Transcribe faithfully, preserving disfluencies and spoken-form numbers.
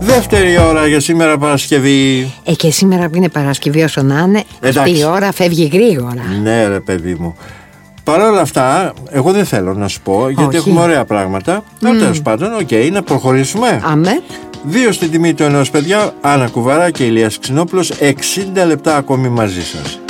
Δεύτερη ώρα για σήμερα Παρασκευή. Ε, και σήμερα που είναι Παρασκευή, όσο να είναι, Εντάξει. αυτή η ώρα φεύγει γρήγορα. Ναι, ρε παιδί μου. Παρ' όλα αυτά, εγώ δεν θέλω να σου πω, γιατί Όχι. έχουμε ωραία πράγματα. Mm. Αλλά τέλος πάντων, οκ, okay, να προχωρήσουμε. Αμέ. Δύο στην τιμή του ενός, παιδιά. Άννα Κουβαρά και Ηλίας Ξινόπουλος. εξήντα λεπτά ακόμη μαζί σας.